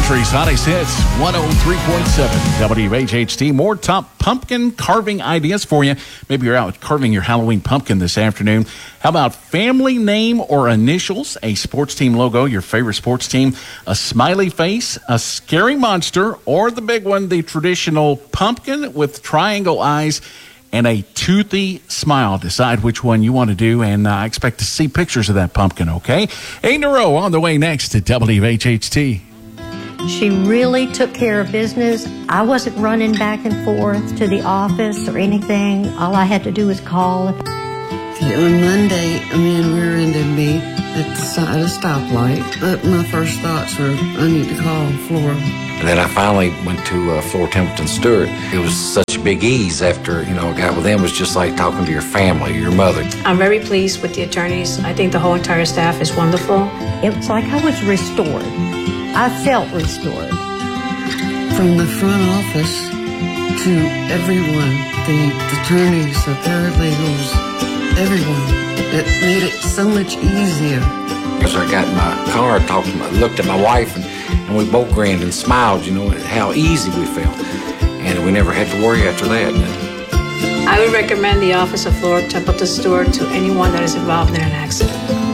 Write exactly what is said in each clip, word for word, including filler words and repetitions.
Country's hottest hits, one oh three point seven W H H T. More top pumpkin carving ideas for you. Maybe you're out carving your Halloween pumpkin this afternoon. How about family name or initials, a sports team logo, your favorite sports team, a smiley face, a scary monster, or the big one, the traditional pumpkin with triangle eyes and a toothy smile. Decide which one you want to do, and I uh, expect to see pictures of that pumpkin, okay? Eight in a row on the way next to W H H T. She really took care of business. I wasn't running back and forth to the office or anything. All I had to do was call. On Monday, a man rear-ended me at the side of a stoplight. But my first thoughts were, I need to call Flora. And then I finally went to uh, Flora Templeton Stewart. It was such a big ease after, you know, I got with them. It was just like talking to your family, your mother. I'm very pleased with the attorneys. I think the whole entire staff is wonderful. It was like I was restored. I felt restored. From the front office to everyone, the attorneys, the paralegals, everyone. It made it so much easier. As I got in my car, talked to my, looked at my wife, and, and we both grinned and smiled, you know, how easy we felt. And we never had to worry after that. I would recommend the office of Flora Templeton Stewart to anyone that is involved in an accident.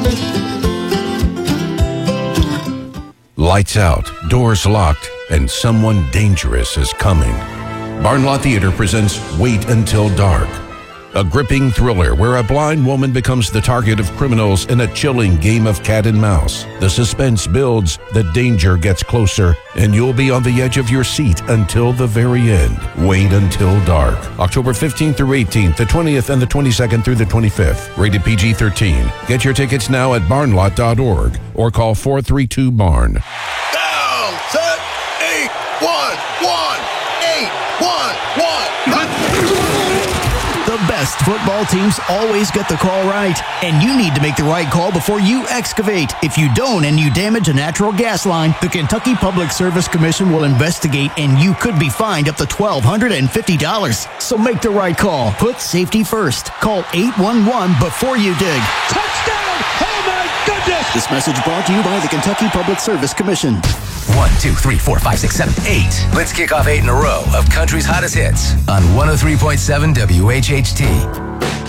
Lights out, doors locked, and someone dangerous is coming. Barn Lot Theater presents Wait Until Dark, a gripping thriller where a blind woman becomes the target of criminals in a chilling game of cat and mouse. The suspense builds, the danger gets closer, and you'll be on the edge of your seat until the very end. Wait Until Dark. October fifteenth through eighteenth, the twentieth and the twenty-second through the twenty-fifth. Rated P G thirteen. Get your tickets now at barn lot dot org or call four three two barn. Down, set, eight, one, one, eight, one, one. The best football teams always get the call right, and you need to make the right call before you excavate. If you don't and you damage a natural gas line, the Kentucky Public Service Commission will investigate, and you could be fined up to twelve hundred fifty dollars. So make the right call. Put safety first. Call eight one one before you dig. Touchdown! Oh my goodness! This message brought to you by the Kentucky Public Service Commission. One, two, three, four, five, six, seven, eight. Let's kick off eight in a row of country's hottest hits on one oh three point seven W H H T.